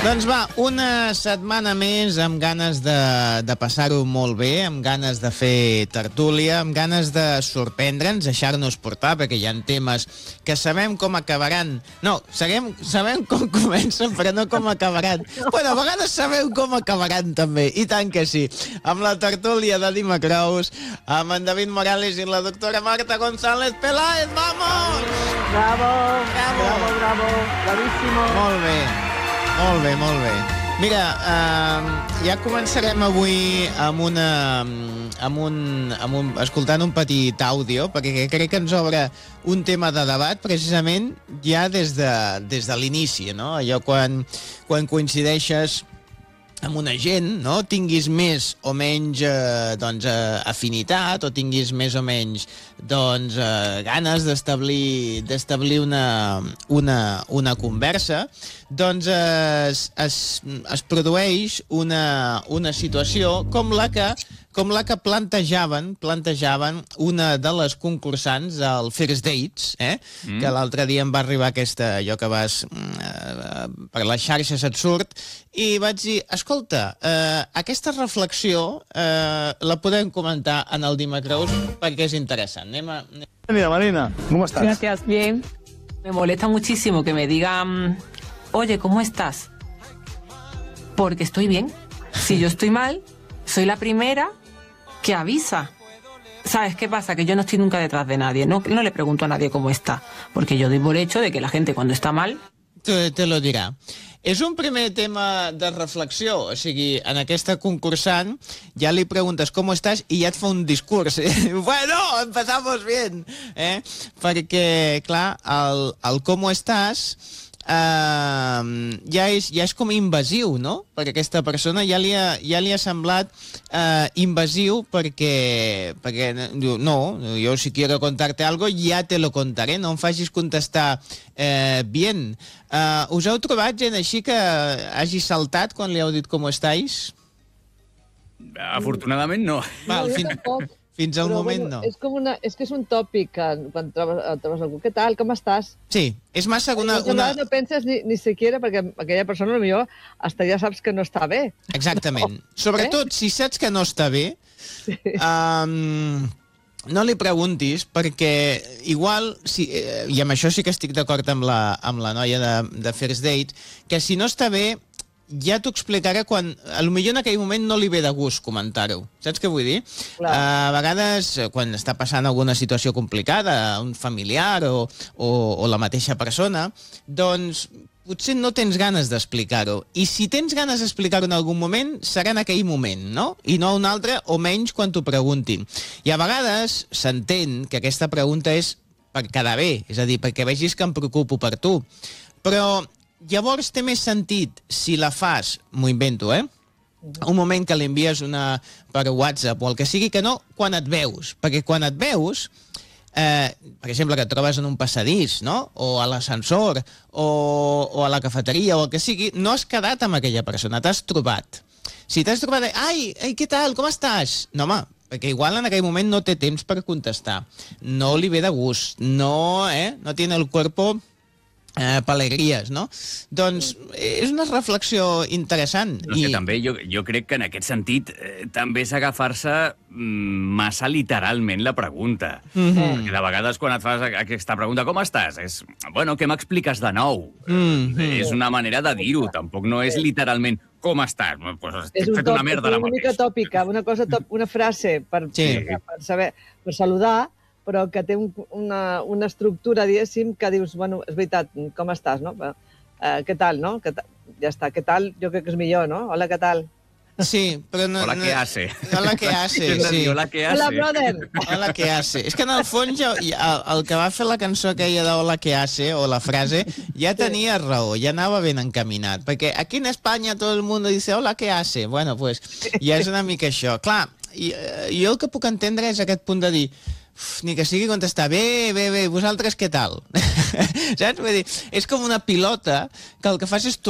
Doncs va, una setmana més amb ganes de passar-ho molt bé, amb ganes de fer tertúlia, amb ganes de sorprendre'ns, deixar-nos portar, perquè hi ha temes que sabem com acabaran. No, sabem com comencen, però no com acabaran. Bueno, a vegades sabem com acabaran també, i tant que sí. Amb la tertúlia de Dimecrous, amb en David Morales i la doctora Marta González Peláez. ¡Vamos! Bravo, bravo, bravo, bravíssimo. Molt bé. Molt bé, molt bé. Mira, ja començarem avui escoltant un petit àudio, perquè crec que ens obre un tema de debat, precisament ja des de l'inici, no? Allò quan coincideixes amb una gent, no? Tinguis més o menys afinitat, o tinguis més o menys ganes d'establir una conversa, doncs es produeix una situació com la que plantejaven una de les concursants al First Dates, que l'altre dia em va arribar allò que vas per les xarxes et surt, i vaig dir, escolta, aquesta reflexió la podem comentar en el Dimecrous perquè és interessant. Mira, Marina, ¿cómo estás? Gracias, bien. Me molesta muchísimo que me digan, oye, ¿cómo estás? Porque estoy bien. Si yo estoy mal, soy la primera que avisa. ¿Sabes qué pasa? Que yo no estoy nunca detrás de nadie. No le pregunto a nadie cómo está. Porque yo doy por hecho de que la gente cuando está mal... Te lo dirà. És un primer tema de reflexió, o sigui, en aquesta concursant ja li preguntes com estàs i ja et fa un discurs. Bueno, empezamos bien. Perquè, clar, el com estàs ja és com invasiu, no? Perquè aquesta persona ja li ha semblat invasiu perquè diu, no, jo si quiero contarte algo ya te lo contaré, no em facis contestar bien. Us heu trobat gent així que hagi saltat quan li heu dit com estáis? Afortunadament no. Val, fins al moment no. És que és un tòpic quan trobes algú. Què tal, com estàs? Sí, és massa una... No penses ni siquiera perquè aquella persona potser hasta ja saps que no està bé. Exactament. Sobretot, si saps que no està bé, no li preguntis, perquè igual, i amb això sí que estic d'acord amb la noia de First Date, que si no està bé, ja t'ho explicaré quan... Potser en aquell moment no li ve de gust comentar-ho. Saps què vull dir? A vegades, quan està passant alguna situació complicada, un familiar o la mateixa persona, doncs potser no tens ganes d'explicar-ho. I si tens ganes d'explicar-ho en algun moment, serà en aquell moment, no? I no un altre, o menys quan t'ho preguntin. I a vegades s'entén que aquesta pregunta és per quedar bé, és a dir, perquè vegis que em preocupo per tu. Però llavors té més sentit si la fas, m'ho invento, un moment que li envies per WhatsApp o el que sigui, que no quan et veus. Perquè quan et veus, per exemple, que et trobes en un passadís, no? O a l'ascensor, o a la cafeteria, o el que sigui, no has quedat amb aquella persona, t'has trobat. Si t'has trobat, ai, què tal, com estàs? No, home, perquè igual en aquell moment no té temps per contestar. No li ve de gust, no tiene el cuerpo... per alegries, no? Doncs és una reflexió interessant. No, és que també jo crec que en aquest sentit també és agafar-se massa literalment la pregunta. Perquè de vegades quan et fas aquesta pregunta, com estàs? És, bueno, què m'expliques de nou? És una manera de dir-ho, tampoc no és literalment com estàs? Pues estic fet una merda ara mateix. És una mica tòpica, una frase per saber, per saludar, però que té una estructura, diguéssim, que dius, bueno, és veritat, com estàs, no? Què tal, no? Ja està, què tal? Jo crec que és millor, no? Hola, què tal? Sí, però no... Hola, què hace? Hola, què hace, sí. Hola, què hace? Hola, brother! Hola, què hace? És que en el fons el que va fer la cançó aquella de Hola, què hace, o la frase, ja tenia raó, ja anava ben encaminat, perquè aquí en Espanya tot el mundo dice Hola, què hace? Bueno, pues ja és una mica això. Clar, jo el que puc entendre és aquest punt de dir ni que sigui contestar, bé, vosaltres què tal? Saps? Vull dir, és com una pilota que el que fas és